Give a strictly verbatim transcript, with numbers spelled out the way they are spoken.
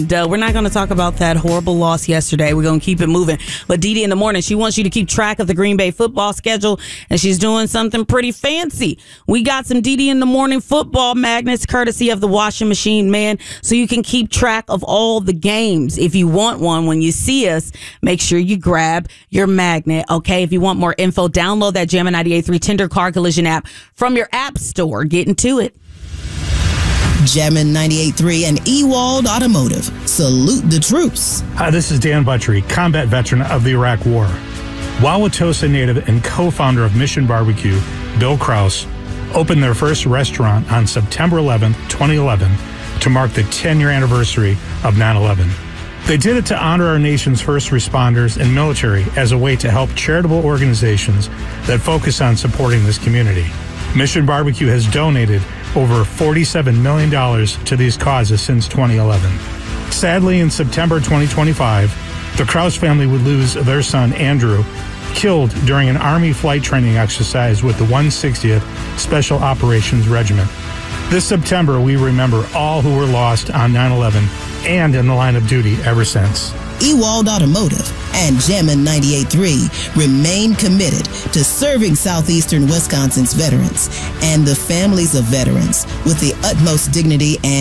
Uh, we're not going to talk about that horrible loss yesterday. We're going to keep it moving. But Dee Dee in the morning, she wants you to keep track of the Green Bay football schedule, and she's doing something pretty fancy. We got some Dee Dee in the morning football magnets, courtesy of the washing machine man, so you can keep track of all the games. If you want one, when you see us, make sure you grab your magnet, okay? If you want more info, download that Jammin' ninety-eight point three Tender Car Collision app from your app store. Get into it. Jammin' ninety-eight point three and Ewald Automotive. Salute the troops. Hi, this is Dan Buttrey, combat veteran of the Iraq War. Wauwatosa native and co-founder of Mission Barbecue, Bill Kraus, opened their first restaurant on September eleventh, twenty eleven, to mark the ten-year anniversary of nine eleven. They did it to honor our nation's first responders and military as a way to help charitable organizations that focus on supporting this community. Mission Barbecue has donated over forty-seven million dollars to these causes since twenty eleven. Sadly, in September twenty twenty-five, the Kraus family would lose their son, Andrew, killed during an Army flight training exercise with the one hundred sixtieth Special Operations Regiment. This September, we remember all who were lost on nine eleven and in the line of duty ever since. Ewald Automotive and Jammin' ninety-eight point three remain committed to serving southeastern Wisconsin's veterans and the families of veterans with the utmost dignity and